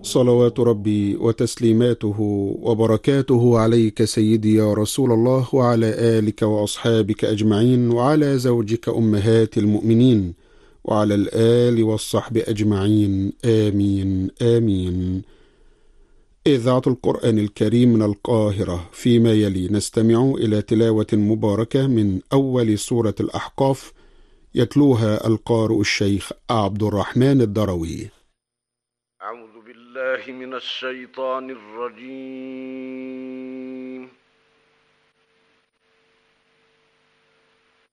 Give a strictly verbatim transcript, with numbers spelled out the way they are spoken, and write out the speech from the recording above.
صلوات ربي وتسليماته وبركاته عليك سيدي يا رسول الله، وعلى آلك وأصحابك أجمعين، وعلى زوجك أمهات المؤمنين، وعلى الآل والصحب أجمعين، آمين آمين. إذاعة القرآن الكريم من القاهرة، فيما يلي نستمع إلى تلاوة مباركة من أول سورة الأحقاف، يتلوها القارئ الشيخ عبد الرحمن الدروي. أعوذ بالله من الشيطان الرجيم.